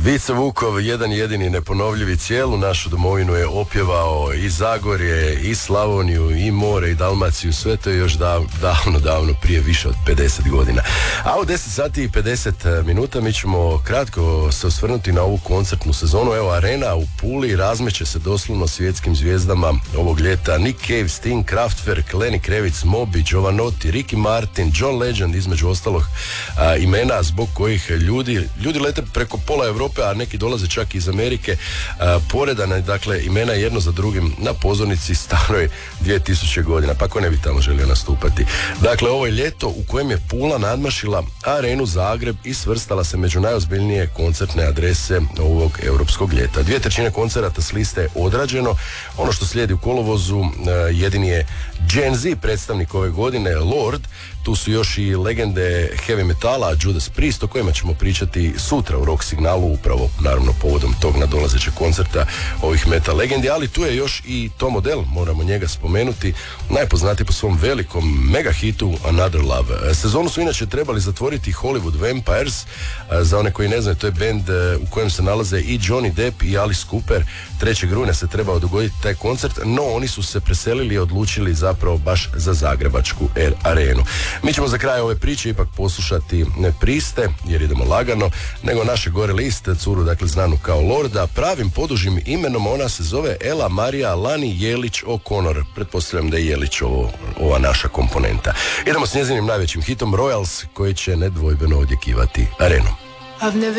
Vice Vukov, jedan jedini neponovljivi, cijelu našu domovinu je opjevao, i Zagorje, i Slavoniju, i more, i Dalmaciju, sve to je još davno prije više od 50 godina. A u 10 sati i 50 minuta mi ćemo kratko se osvrnuti na ovu koncertnu sezonu. Evo, Arena u Puli razmeće se doslovno svjetskim zvijezdama ovog ljeta. Nick Cave, Sting, Kraftwerk, Lenny Kravitz, Moby, Jovanotti, Ricky Martin, John Legend, između ostalog imena zbog kojih ljudi lete preko pola Europe, a neki dolaze čak iz Amerike, poredane, dakle, imena jedno za drugim na pozornici staroj 2000 godina, pa ko ne bi tamo želio nastupati. Dakle, ovo je ljeto u kojem je Pula nadmašila Arenu Zagreb i svrstala se među najozbiljnije koncertne adrese ovog europskog ljeta. 2/3 koncerata s liste je odrađeno. Ono što slijedi u kolovozu jedini je Gen Z predstavnik ove godine, Lord. Tu su još i legende heavy metala, Judas Priest, o kojima ćemo pričati sutra u Rock Signalu, upravo naravno povodom tog nadolazećeg koncerta ovih metal legendi, ali tu je još i Tom Odell, moramo njega spomenuti, najpoznatiji po svom velikom mega hitu Another Love. Sezonu su inače trebali zatvoriti Hollywood Vampires, za one koji ne znaju, to je bend u kojem se nalaze i Johnny Depp i Alice Cooper. 3. rujna se trebao dogoditi taj koncert, no oni su se preselili i odlučili zapravo baš za zagrebačku arenu. Mi ćemo za kraj ove priče ipak poslušati ne Priste, jer idemo lagano, nego naše gore liste, curu, dakle, znanu kao Lorda, pravim podužim imenom. Ona se zove Ela Marija Lani Jelić O'Connor. Pretpostavljam da je Jelić ova naša komponenta. Idemo s njezinim najvećim hitom Royals, koji će nedvojbeno odjekivati arenom.